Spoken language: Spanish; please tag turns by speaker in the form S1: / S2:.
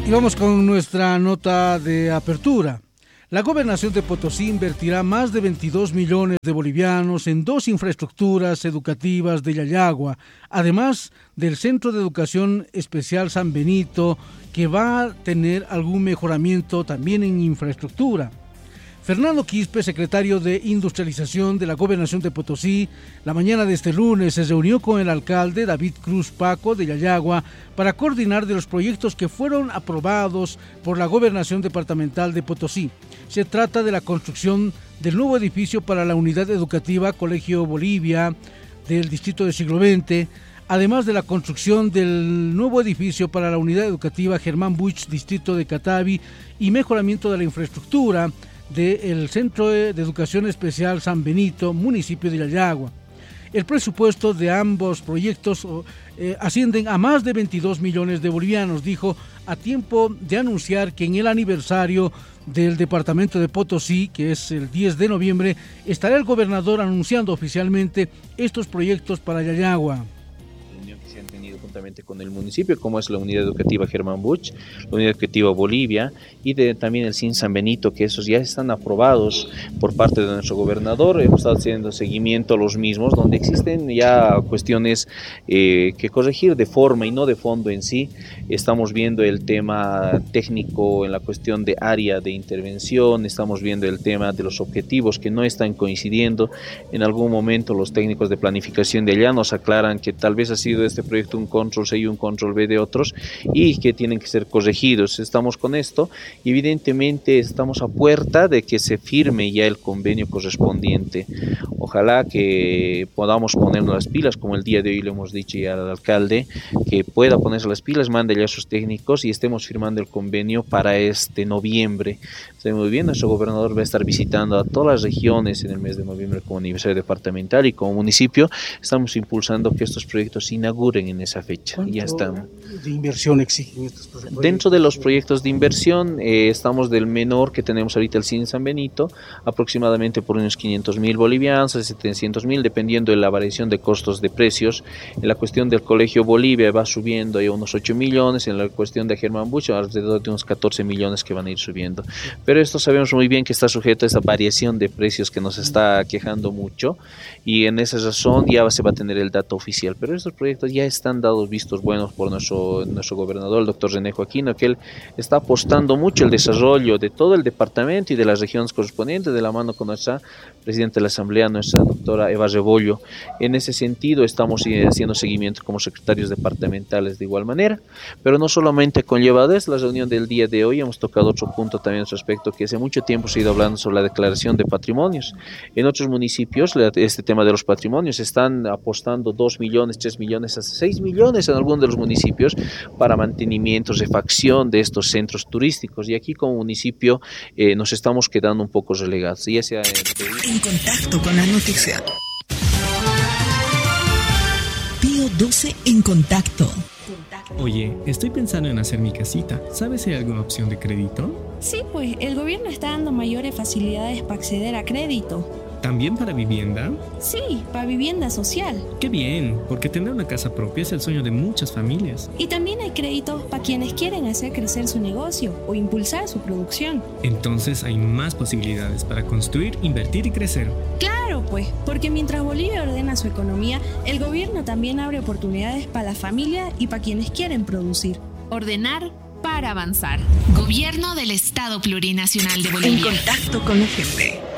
S1: Y vamos con nuestra nota de apertura. La Gobernación de Potosí invertirá más de 22 millones de bolivianos en 2 infraestructuras educativas de Yayagua, además del Centro de Educación Especial San Benito, que va a tener algún mejoramiento también en infraestructura. Fernando Quispe, secretario de Industrialización de la Gobernación de Potosí, la mañana de este lunes se reunió con el alcalde David Cruz Paco de Yayagua para coordinar de los proyectos que fueron aprobados por la Gobernación Departamental de Potosí. Se trata de la construcción del nuevo edificio para la unidad educativa Colegio Bolivia del distrito del siglo XX, además de la construcción del nuevo edificio para la unidad educativa Germán Buich, distrito de Catavi, y mejoramiento de la infraestructura del Centro de Educación Especial San Benito, municipio de Yayagua. El presupuesto de ambos proyectos ascienden a más de 22 millones de bolivianos, dijo, a tiempo de anunciar que en el aniversario del departamento de Potosí, que es el 10 de noviembre, estará el gobernador anunciando oficialmente estos proyectos para Yayagua.
S2: Se han tenido juntamente con el municipio, como es la unidad educativa Germán Buch, la unidad educativa Bolivia y también el CIN San Benito, que esos ya están aprobados por parte de nuestro gobernador. Hemos estado haciendo seguimiento a los mismos, donde existen ya cuestiones que corregir de forma y no de fondo en sí. Estamos viendo el tema técnico en la cuestión de área de intervención, estamos viendo el tema de los objetivos que no están coincidiendo. En algún momento los técnicos de planificación de allá nos aclaran que tal vez ha sido este proyecto un control C y un control B de otros y que tienen que ser corregidos. Estamos con esto y evidentemente estamos a puerta de que se firme ya el convenio correspondiente. Ojalá que podamos ponernos las pilas, como el día de hoy le hemos dicho ya al alcalde, que pueda ponerse las pilas, mande ya a sus técnicos y estemos firmando el convenio para este noviembre. Muy bien, nuestro gobernador va a estar visitando a todas las regiones en el mes de noviembre como aniversario departamental, y como municipio estamos impulsando que estos proyectos se inauguren en esa fecha.
S1: ¿Cuánto
S2: ya están.
S1: de inversión exigen estos proyectos?
S2: Dentro de los proyectos de inversión, estamos del menor que tenemos ahorita, el CIN San Benito, aproximadamente por unos 500.000 bolivianos, 700.000, dependiendo de la variación de costos de precios. En la cuestión del Colegio Bolivia va subiendo a unos 8 millones, en la cuestión de Germán Buch alrededor de unos 14 millones que van a ir subiendo. Pero esto sabemos muy bien que está sujeto a esa variación de precios que nos está quejando mucho, y en esa razón ya se va a tener el dato oficial. Pero estos proyectos ya están dados vistos buenos por nuestro gobernador, el doctor René Joaquino, que él está apostando mucho el desarrollo de todo el departamento y de las regiones correspondientes, de la mano con nuestra presidenta de la Asamblea, nuestra doctora Eva Rebollo. En ese sentido estamos haciendo seguimiento como secretarios departamentales de igual manera, pero no solamente conlleva desde la reunión del día de hoy, hemos tocado otro punto también respecto que hace mucho tiempo se ha ido hablando sobre la declaración de patrimonios. En otros municipios este tema de los patrimonios están apostando 2 millones, 3 millones, hasta 6 millones en algunos de los municipios para mantenimiento, refacción de estos centros turísticos, y aquí como municipio nos estamos quedando un poco relegados. Ya sea
S3: en contacto con la noticia. Pío 12 en contacto.
S4: Oye, estoy pensando en hacer mi casita. ¿Sabes si hay alguna opción de crédito?
S5: Sí, pues el gobierno está dando mayores facilidades para acceder a crédito.
S4: ¿También para vivienda?
S5: Sí, para vivienda social.
S4: ¡Qué bien! Porque tener una casa propia es el sueño de muchas familias.
S5: Y también hay créditos para quienes quieren hacer crecer su negocio o impulsar su producción.
S4: Entonces hay más posibilidades para construir, invertir y crecer.
S5: Claro, pues, porque mientras Bolivia ordena su economía, el gobierno también abre oportunidades para la familia y para quienes quieren producir.
S6: Ordenar para avanzar. Gobierno del Estado Plurinacional de Bolivia.
S3: En contacto con la gente.